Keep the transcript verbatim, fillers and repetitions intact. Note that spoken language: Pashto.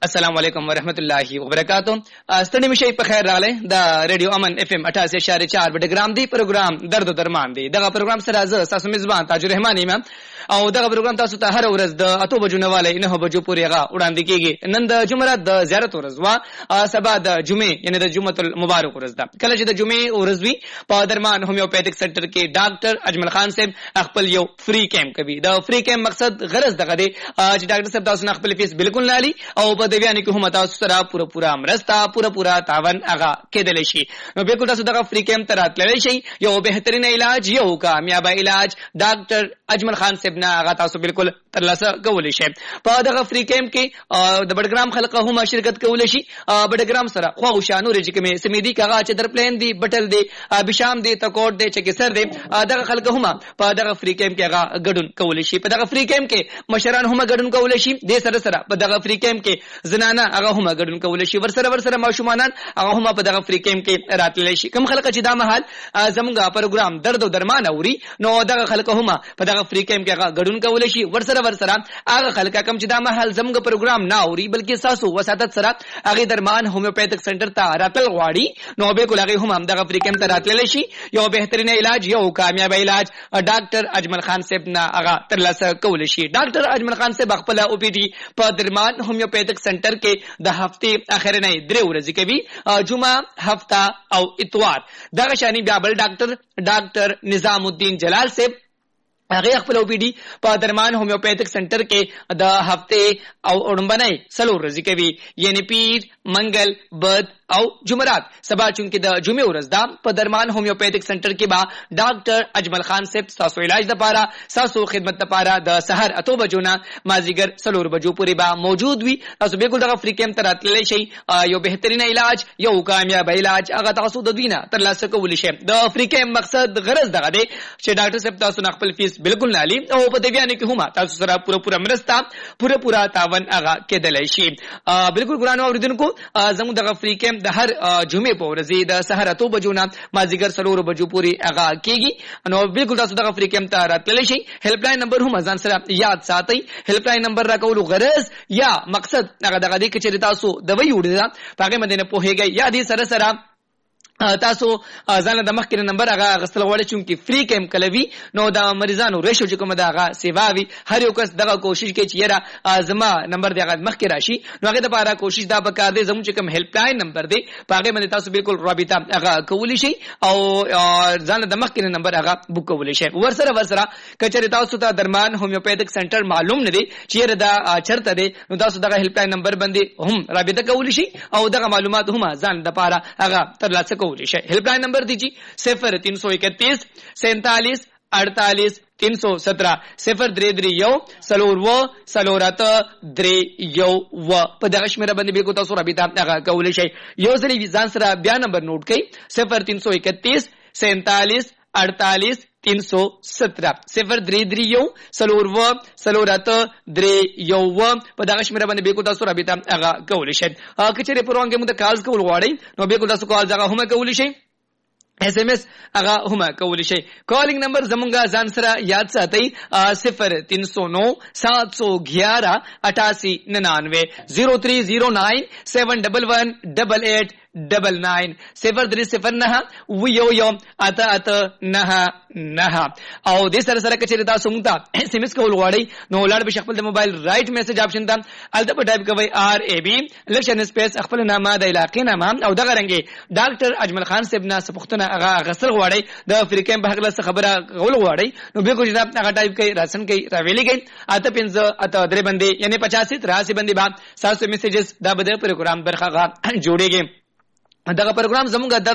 السلام علیکم ورحمت الله وبرکاتہ. ستړي مشي په خیر راغله د ریډیو امن اف ام اٹھاسی اشاریه چار بټګرام دی پروګرام درد و درمان دی. دغه پروګرام سره زه تاسو میزبان تاج الرحمن امام او دغه پروګرام تاسو ته هر ورځ د اته بجو نه والے نه بجو پورې هغه وړاندې کیږي. نن د جمعرات د زیارت ورځ وا سبا د جمعې یعنی د جمعه المبارک ورځ ده. کله چې د جمعې ورځ وی په درمان هومیوپیتھک سنټر کې ډاکټر اجمل خان صاحب خپل یو فری کیمپ کوي. د فری کیمپ مقصد غرض دغه دی چې ډاکټر صاحب تاسو نه خپل فیس بالکل نه علي او په دې بیان کې هم تاسو سره پورا پورا مرستا پورا پورا تعاون هغه کېدل شي. نو بالکل تاسو دغه فری کیمپ ته راتللی شي. یو بهترین علاج یو کامیاب علاج ډاکټر اجمل خان صاحب نه هغه تاسو بالکل ترلاسه کولی شي. په دغه فری کیمپ کې د بډګرام خلک هم شرکت کولی شي. بډګرام سره خو شانو رج کې مې سمیدي کاغه چې در پلان دی بټل دی بشام دی تکوټ دی چکسر دی دغه خلک هم په دغه فری کیمپ کې هغه ګډون کولی شي. په دغه فری کیمپ کې مشران هم ګډون کولی شي. د سره سره په دغه فری کیمپ کې زنانه هغه هم ګډون کولی شي. ورسره ورسره ماشومان هغه هم په دغه فری کیمپ کې راتللی شي. کوم خلک چې دا مهال زموږه پروګرام درد او درمان اوري نو دغه خلک هم په دغه فری کیمپ کې هغه ګډون کولی شي. ورسره ورسره هغه خلک کوم چې دا مهال زموږه پروګرام نه اوري بلکې ساسو وساتت سره هغه درمان هومیوپیتھک سنټر ته راتل غواړي نو به کول هغه هم دغه فری کیمپ ته راتللی شي. یو بهترین علاج یو کامیاب علاج ډاکټر اجمل خان صاحب نه هغه ترلاسه کولی شي. ډاکټر اجمل خان صاحب خپل او پی ډي په درمان هومیوپیتھک سنټر کې د هفته اخرنه درې ورځې کوي جمعه هفته او اتوار. دغه شانی بیا بل ډاکټر ډاکټر نظام الدین جلال صاحب هغه خپل او پی ډي په درمان هومیوپیتھک سنټر کې د هفته او اورمبنای سلو ورځې کوي یعنی پیر منګل بد او جمعرات. سبا چونکه د جمعې ورځ دا په درمان هومیوپیتھک سنټر کې با ډاکټر اجمل خان صاحب تاسو علاج د پاره تاسو خدمت د پاره د سحر اته بجو نه مازیګر سلور بجو پورې با موجود وي. تاسو به ګل دغه فری کیمپ ته راتللی شي. یو بهترین علاج یو کامیاب علاج هغه تاسو د دوینه ترلاسه کولی شي. د فری کیمپ مقصد غرض دغه دی چې ډاکټر صاحب تاسو نه خپل فیس بالکل نه علي او په دې بیان کې هم تاسو سره پورا پورا مرستا پورا پورا تعاون هغه کېدلی شي. بالکل ګران اوریدونکو زموږ دغه فری کیمپ د هر جمعې په ورځ د سحر اته بجو نه مازیګر سلور بجو پورې هغه کېږي. نو بالکل تاسو دغه فری کیمپ ته راتللی شي. هیلپ لاین نمبر هم ځان سره یاد ساتئ. هیلپ لاین نمبر راکولو غرض یا مقصد هغه دغه دی چې تاسو د وی وړه پاګه مدینه پوهیږئ یا دې سره سره تاسو ځان د مخکې نمبر هغه غسل غواړي چې فری کیمپ کلوي نو د مریضانو ریشو چې کومه دغه سیوا وي هر یو کس دغه کوشش کوي چې یاره زما نمبر دغه مخکې راشي. نو هغه د لپاره کوشش دا وکړ دي زموږ چې کوم هیلپ لاین نمبر دی پاګه باندې تاسو بالکل رابطه هغه کولی شي او ځان د مخکې نمبر هغه بوک کولی شي. ورسره ورسره کچره تاسو ته درمان هومیوپیتھک سنټر معلوم نه دی چې یاره دا چرته دی نو تاسو دغه هیلپ لاین نمبر باندې هم رابطه کولی شي او دغه معلومات هم ځان د لپاره هغه ترلاسه help line number दीजिए सिफर तीन सौ इकतीस सैतालीस अड़तालीस तीन सौ सत्रह सिफर द्रे द्री यौ सलोर वो सलोरत द्रे यौ व पदगश मेरा बंदी बिल्कुल तसो रबिता कौले शे यो जली जान सरा बया नंबर नोट कई सिफर तीन सौ इकतीस सैतालीस अड़तालीस तीन सौ सत्रह सिफर द्रे द्री यौ सलोर व सलोरत द्रे यौ व पदगश मेरा बंदी बिल्कुल तसो रबिता कौले शे कचरे पुरवांगे मुद कॉल्स कौल वाड़ी नो बिल्कुल तसो कॉल जगह हम कौले शे एसएमएस अगा हुमा कौली शे. कॉलिंग नंबर जमुंगा जान सरा याद साथई सिफर तीन सौ नौ सात सौ ग्यारह अठासी निन्यानवे zero three zero nine seven double one double eight double nine सिफर थ्री सिफर नहा वियो यो अता अता नहा नहा او دې سره سره کچې تاسو موږ ته اس ام اس کول غواړئ نو لاړ به خپل د موبایل رائټ میسج آپشن ته الته په ټایپ کوئ آر ای بی لکشن سپیس خپل نامه د علاقې نامه او دغه رنګي ډاکټر اجمل خان صاحب نه سپختنه هغه غسل غواړئ د فریکم په هغه خبره غول غواړئ نو به کو جناب هغه ټایپ کوئ راسن کوئ راویلی کوئ اته پنځه اته درې باندې یعنی پچاسی تراسی باندې بعد سات سو میسجز دا به د پروګرام برخه جوړیږي. دغه پروګرام زموږ